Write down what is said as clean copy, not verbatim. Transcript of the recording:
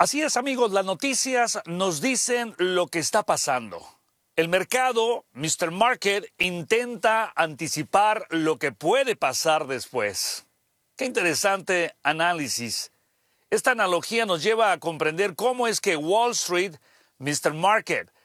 Así es, amigos, las noticias nos dicen lo que está pasando. El mercado, Mr. Market, intenta anticipar lo que puede pasar después. Qué interesante análisis. Esta analogía nos lleva a comprender cómo es que Wall Street, Mr. Market,